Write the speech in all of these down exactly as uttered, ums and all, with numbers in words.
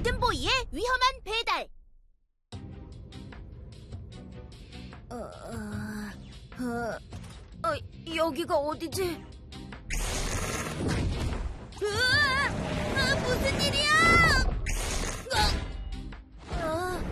골든보이의 위험한 배달. 어, 어, 어, 여기가 어디지? 으아! 아, 무슨 일이야? 어, 어,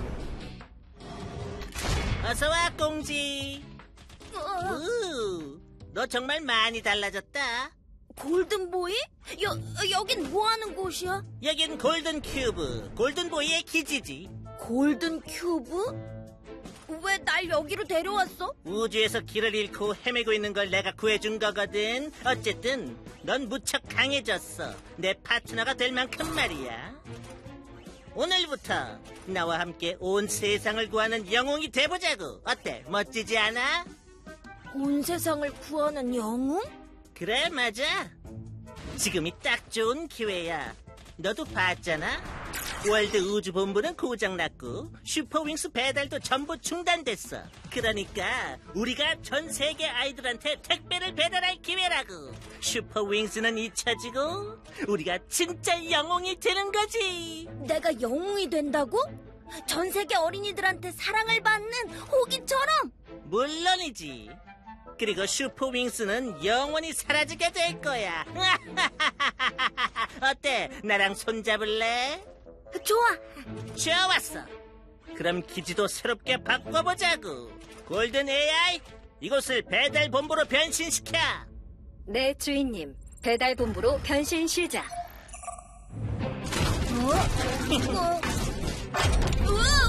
어서와, 꽁지. 어, 우, 너 정말 많이 달라졌다. 골든보이? 여, 여긴 뭐하는 곳이야? 여긴 골든 큐브, 골든보이의 기지지. 골든 큐브? 왜 날 여기로 데려왔어? 우주에서 길을 잃고 헤매고 있는 걸 내가 구해준 거거든. 어쨌든 넌 무척 강해졌어. 내 파트너가 될 만큼 말이야. 오늘부터 나와 함께 온 세상을 구하는 영웅이 돼보자고. 어때? 멋지지 않아? 온 세상을 구하는 영웅? 그래, 맞아. 지금이 딱 좋은 기회야. 너도 봤잖아. 월드 우주본부는 고장났고 슈퍼윙스 배달도 전부 중단됐어. 그러니까 우리가 전 세계 아이들한테 택배를 배달할 기회라고. 슈퍼윙스는 잊혀지고 우리가 진짜 영웅이 되는 거지. 내가 영웅이 된다고? 전 세계 어린이들한테 사랑을 받는 호기처럼? 물론이지. 그리고 슈퍼윙스는 영원히 사라지게 될 거야. 어때? 나랑 손잡을래? 좋아. 좋았어. 그럼 기지도 새롭게 바꿔보자고. 골든 에이아이, 이곳을 배달본부로 변신시켜. 네, 주인님. 배달본부로 변신 시작. 어? 어? 우와!